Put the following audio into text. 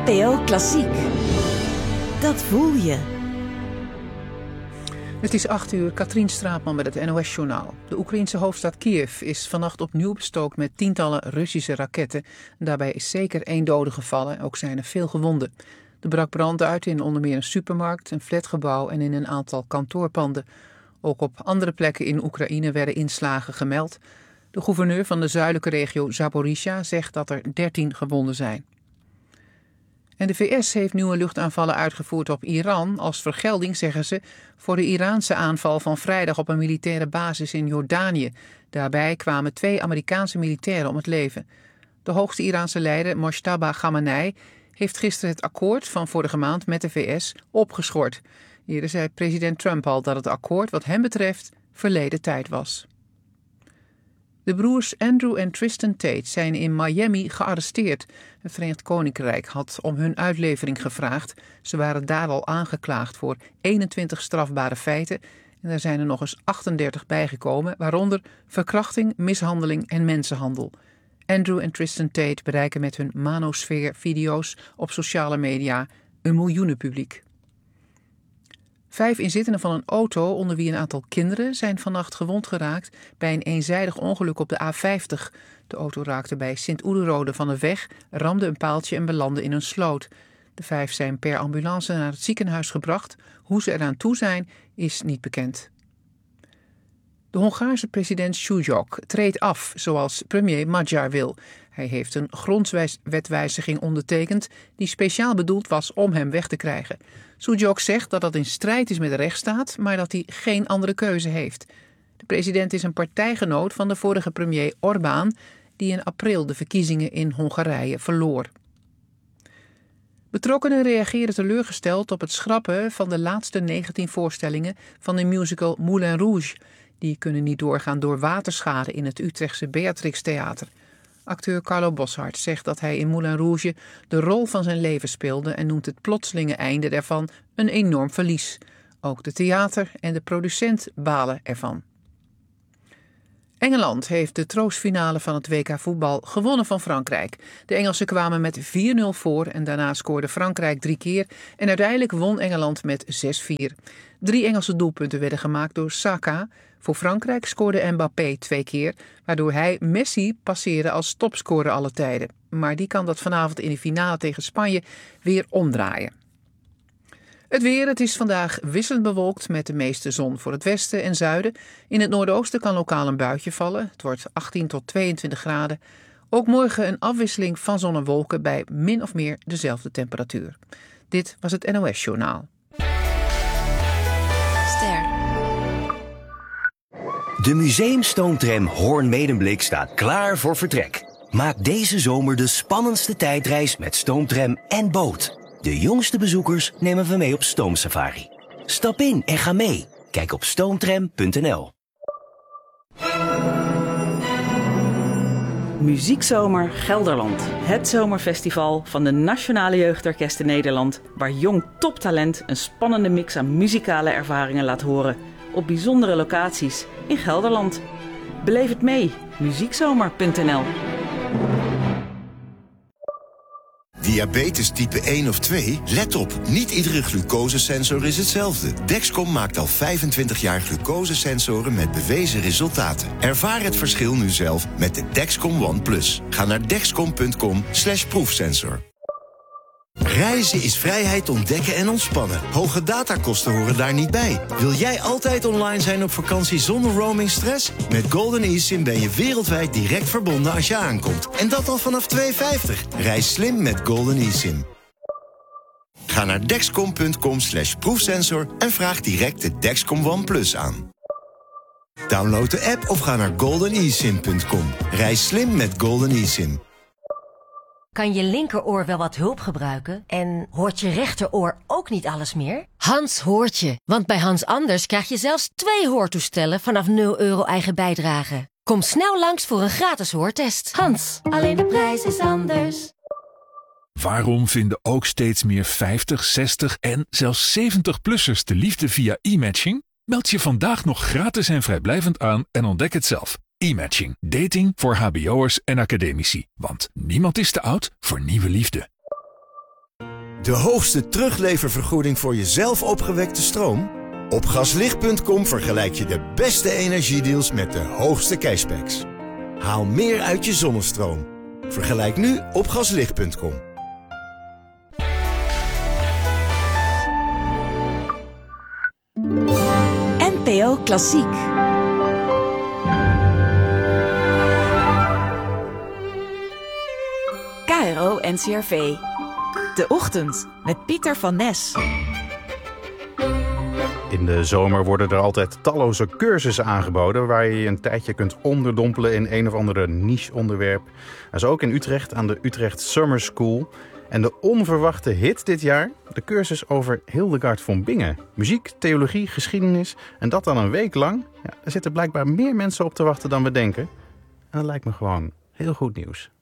NPO Klassiek. Dat voel je. Het is 8:00, Katrien Straatman met het NOS-journaal. De Oekraïense hoofdstad Kiev is vannacht opnieuw bestookt met tientallen Russische raketten. Daarbij is zeker 1 dode gevallen, ook zijn er veel gewonden. Er brak brand uit in onder meer een supermarkt, een flatgebouw en in een aantal kantoorpanden. Ook op andere plekken in Oekraïne werden inslagen gemeld. De gouverneur van de zuidelijke regio Zaporizhzhia zegt dat er 13 gewonden zijn. En de VS heeft nieuwe luchtaanvallen uitgevoerd op Iran als vergelding, zeggen ze, voor de Iraanse aanval van vrijdag op een militaire basis in Jordanië. Daarbij kwamen 2 Amerikaanse militairen om het leven. De hoogste Iraanse leider, Mojtaba Khamenei, heeft gisteren het akkoord van vorige maand met de VS opgeschort. Eerder zei president Trump al dat het akkoord wat hem betreft verleden tijd was. De broers Andrew en Tristan Tate zijn in Miami gearresteerd. Het Verenigd Koninkrijk had om hun uitlevering gevraagd. Ze waren daar al aangeklaagd voor 21 strafbare feiten. En daar zijn er nog eens 38 bijgekomen, waaronder verkrachting, mishandeling en mensenhandel. Andrew en Tristan Tate bereiken met hun Manosphere-video's op sociale media een miljoenenpubliek. 5 inzittenden van een auto, onder wie een aantal kinderen, zijn vannacht gewond geraakt bij een eenzijdig ongeluk op de A50. De auto raakte bij Sint-Oederode van de weg, ramde een paaltje en belandde in een sloot. De 5 zijn per ambulance naar het ziekenhuis gebracht. Hoe ze eraan toe zijn, is niet bekend. De Hongaarse president Sujuk treedt af, zoals premier Magyar wil. Hij heeft een grondwetwijziging ondertekend die speciaal bedoeld was om hem weg te krijgen. Sujuk zegt dat dat in strijd is met de rechtsstaat, maar dat hij geen andere keuze heeft. De president is een partijgenoot van de vorige premier Orbán, die in april de verkiezingen in Hongarije verloor. Betrokkenen reageren teleurgesteld op het schrappen van de laatste 19 voorstellingen van de musical Moulin Rouge. Die kunnen niet doorgaan door waterschade in het Utrechtse Beatrix Theater. Acteur Carlo Boszhard zegt dat hij in Moulin Rouge de rol van zijn leven speelde en noemt het plotselinge einde ervan een enorm verlies. Ook de theater en de producent balen ervan. Engeland heeft de troostfinale van het WK voetbal gewonnen van Frankrijk. De Engelsen kwamen met 4-0 voor en daarna scoorde Frankrijk 3 keer en uiteindelijk won Engeland met 6-4. 3 Engelse doelpunten werden gemaakt door Saka. Voor Frankrijk scoorde Mbappé 2 keer, waardoor hij Messi passeerde als topscorer alle tijden. Maar die kan dat vanavond in de finale tegen Spanje weer omdraaien. Het weer, het is vandaag wisselend bewolkt met de meeste zon voor het westen en zuiden. In het noordoosten kan lokaal een buitje vallen. Het wordt 18 tot 22 graden. Ook morgen een afwisseling van zon en wolken bij min of meer dezelfde temperatuur. Dit was het NOS-journaal. Ster. De museumstoomtram Hoorn-Medemblik staat klaar voor vertrek. Maak deze zomer de spannendste tijdreis met stoomtram en boot. De jongste bezoekers nemen we mee op stoomsafari. Stap in en ga mee. Kijk op stoomtram.nl. Muziekzomer Gelderland. Het zomerfestival van de Nationale Jeugdorkesten Nederland, waar jong toptalent een spannende mix aan muzikale ervaringen laat horen. Op bijzondere locaties in Gelderland. Beleef het mee. Muziekzomer.nl. Diabetes type 1 of 2? Let op, niet iedere glucosesensor is hetzelfde. Dexcom maakt al 25 jaar glucosesensoren met bewezen resultaten. Ervaar het verschil nu zelf met de Dexcom One Plus. Ga naar dexcom.com/proefsensor. Reizen is vrijheid ontdekken en ontspannen. Hoge datakosten horen daar niet bij. Wil jij altijd online zijn op vakantie zonder roaming stress? Met Golden eSIM ben je wereldwijd direct verbonden als je aankomt. En dat al vanaf $2,50. Reis slim met Golden eSIM. Ga naar dexcom.com/proefsensor en vraag direct de Dexcom One Plus aan. Download de app of ga naar goldenesim.com. Reis slim met Golden eSIM. Kan je linkeroor wel wat hulp gebruiken? En hoort je rechteroor ook niet alles meer? Hans hoort je, want bij Hans Anders krijg je zelfs 2 hoortoestellen vanaf €0 eigen bijdrage. Kom snel langs voor een gratis hoortest. Hans, alleen de prijs is anders. Waarom vinden ook steeds meer 50, 60 en zelfs 70-plussers de liefde via e-matching? Meld je vandaag nog gratis en vrijblijvend aan en ontdek het zelf. E-matching. Dating voor hbo'ers en academici. Want niemand is te oud voor nieuwe liefde. De hoogste terugleververgoeding voor je zelf opgewekte stroom? Op Gaslicht.com vergelijk je de beste energiedeals met de hoogste cashbacks. Haal meer uit je zonnestroom. Vergelijk nu op Gaslicht.com. NPO Klassiek. KRO NCRV. De Ochtend met Pieter van Nes. In de zomer worden er altijd talloze cursussen aangeboden waar je een tijdje kunt onderdompelen in een of andere niche-onderwerp. En zo ook in Utrecht aan de Utrecht Summer School. En de onverwachte hit dit jaar, de cursus over Hildegard von Bingen. Muziek, theologie, geschiedenis en dat dan een week lang. Ja, er zitten blijkbaar meer mensen op te wachten dan we denken. En dat lijkt me gewoon heel goed nieuws.